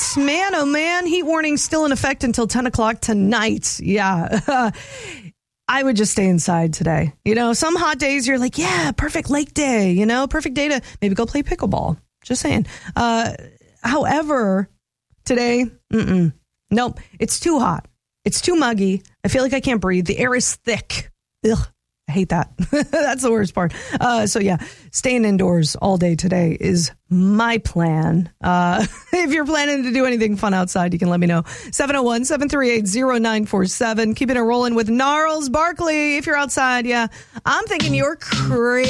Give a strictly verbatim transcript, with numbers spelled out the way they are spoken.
night. Man, oh man, heat warning still in effect until ten o'clock tonight. Yeah. I would just stay inside today. You know, some hot days you're like, yeah, perfect lake day, you know, perfect day to maybe go play pickleball. Just saying. Uh, however, today, mm-mm. Nope, it's too hot. It's too muggy. I feel like I can't breathe. The air is thick. Ugh, I hate that. That's the worst part. Uh, so yeah, staying indoors all day today is my plan. Uh, if you're planning to do anything fun outside, you can let me know. seven oh one, seven three eight, oh nine four seven. Keeping it rolling with Gnarls Barkley. If you're outside, yeah, I'm thinking you're crazy.